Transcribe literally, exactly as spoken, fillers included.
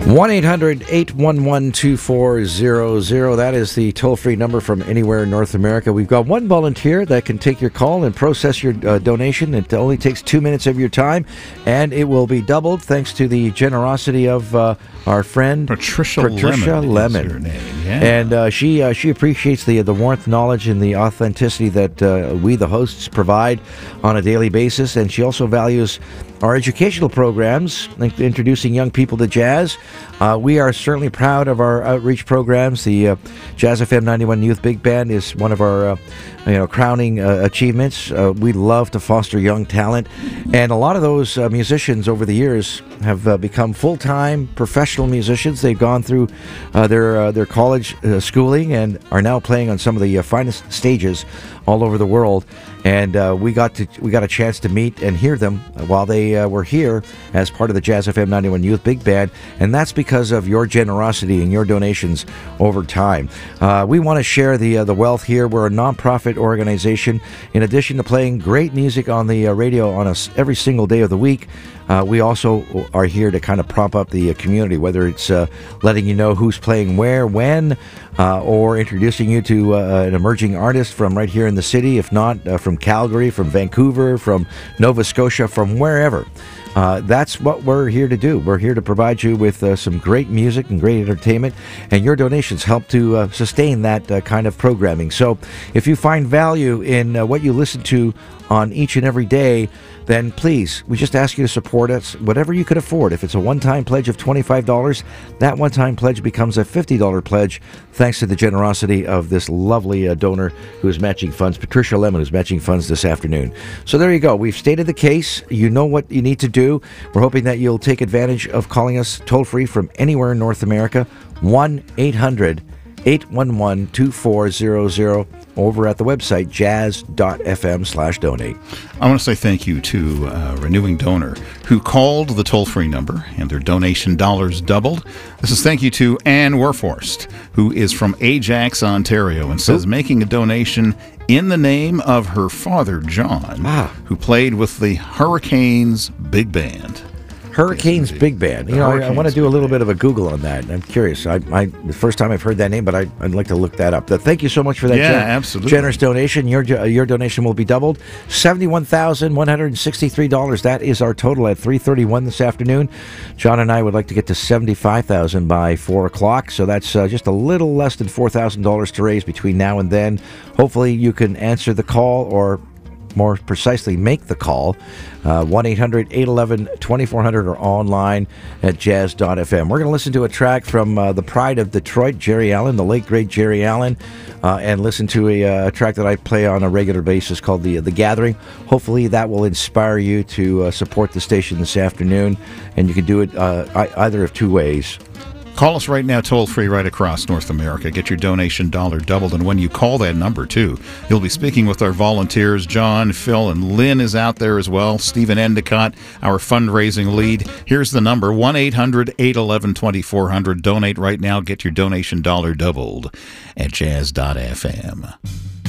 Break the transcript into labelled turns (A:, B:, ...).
A: one eight hundred eight one one two four zero zero. That is the toll-free number from anywhere in North America. We've got one volunteer that can take your call and process your uh, donation. It only takes two minutes of your time, and it will be doubled thanks to the generosity of uh, our friend
B: Patricia,
A: Patricia
B: Lemon.
A: Lemon.
B: Is her name. Yeah.
A: And uh, she uh, she appreciates the the warmth, knowledge, and the authenticity that uh, we, the hosts, provide on a daily basis. And she also values our educational programs, like introducing young people to jazz. Uh, we are certainly proud of our outreach programs. The uh, Jazz F M ninety-one Youth Big Band is one of our uh, you know crowning uh, achievements. Uh, we love to foster young talent, and a lot of those uh, musicians over the years have uh, become full-time professional musicians. They've gone through uh, their uh, their college uh, schooling and are now playing on some of the uh, finest stages all over the world. And uh, we got to we got a chance to meet and hear them while they uh, were here as part of the Jazz F M ninety-one Youth Big Band, and that's because of your generosity and your donations over time. Uh, we want to share the uh, the wealth here. We're a nonprofit organization. In addition to playing great music on the uh, radio on us every single day of the week, uh, we also are here to kind of prop up the uh, community, whether it's uh, letting you know who's playing where, when, uh, or introducing you to uh, an emerging artist from right here in the city, if not uh, from Calgary, from Vancouver, from Nova Scotia, from wherever. Uh, that's what we're here to do. We're here to provide you with uh, some great music and great entertainment, and your donations help to uh, sustain that uh, kind of programming. So if you find value in uh, what you listen to on each and every day, then please, we just ask you to support us, whatever you could afford. If it's a one-time pledge of twenty-five dollars, that one-time pledge becomes a fifty dollars pledge, thanks to the generosity of this lovely uh, donor who is matching funds, Patricia Lemon, who's matching funds this afternoon. So there you go. We've stated the case. You know what you need to do. We're hoping that you'll take advantage of calling us toll-free from anywhere in North America, one eight hundred eight one one two four zero zero, over at the website jazz dot f m slash donate.
B: I want to say thank you to a renewing donor who called the toll-free number and their donation dollars doubled. This is thank you to Ann Werforst, who is from Ajax, Ontario, and says making a donation in the name of her father, John, ah. who played with the Hurricanes Big Band.
A: Hurricanes Big Band. You know, I, I want to do a little bit of a Google on that. I'm curious. I, I the first time I've heard that name, but I, I'd like to look that up. But thank you so much for that
B: yeah,
A: gen-
B: absolutely.
A: generous donation. Your your donation will be doubled. seventy-one thousand one hundred sixty-three dollars. That is our total at three thirty-one this afternoon. John and I would like to get to seventy-five thousand dollars by four o'clock. So that's uh, just a little less than four thousand dollars to raise between now and then. Hopefully you can answer the call, or more precisely, make the call. uh, one eight hundred eight one one two four zero zero or online at jazz dot f m. We're going to listen to a track from uh, the pride of Detroit, Jerry Allen, the late, great Jerry Allen, uh, and listen to a, uh, a track that I play on a regular basis called The, the Gathering. Hopefully that will inspire you to uh, support the station this afternoon, and you can do it uh, either of two ways.
B: Call us right now, toll-free, right across North America. Get your donation dollar doubled, and when you call that number, too, you'll be speaking with our volunteers. John, Phil, and Lynn is out there as well. Stephen Endicott, our fundraising lead. Here's the number, one eight hundred eight one one two four zero zero. Donate right now. Get your donation dollar doubled at jazz dot f m.